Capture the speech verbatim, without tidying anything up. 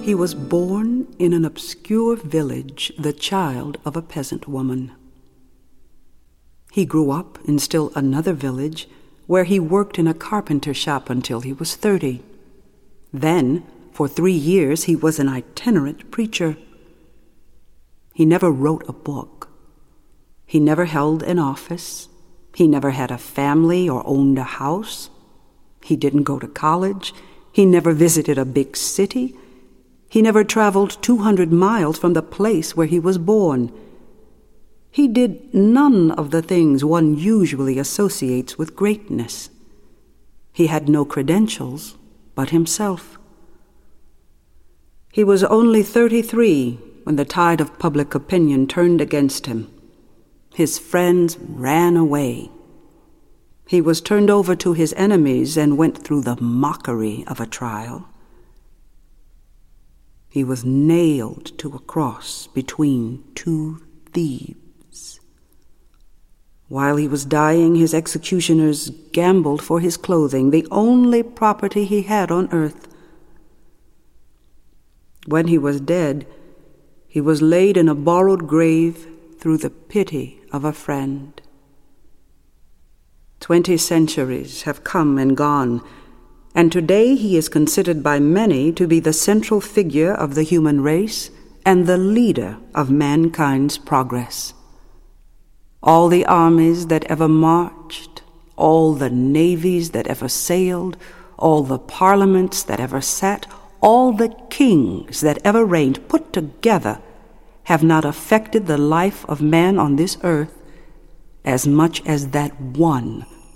He was born in an obscure village, the child of a peasant woman. He grew up in still another village, where he worked in a carpenter shop until he was thirty. Then, for three years, he was an itinerant preacher. He never wrote a book. He never held an office. He never had a family or owned a house. He didn't go to college. He never visited a big city. He never traveled two hundred miles from the place where he was born. He did none of the things one usually associates with greatness. He had no credentials but himself. He was only thirty-three when the tide of public opinion turned against him. His friends ran away. He was turned over to his enemies and went through the mockery of a trial. He was nailed to a cross between two thieves. While he was dying, his executioners gambled for his clothing, the only property he had on earth. When he was dead, he was laid in a borrowed grave through the pity of a friend. Twenty centuries have come and gone, and today he is considered by many to be the central figure of the human race and the leader of mankind's progress. All the armies that ever marched, all the navies that ever sailed, all the parliaments that ever sat, all the kings that ever reigned put together have not affected the life of man on this earth as much as that one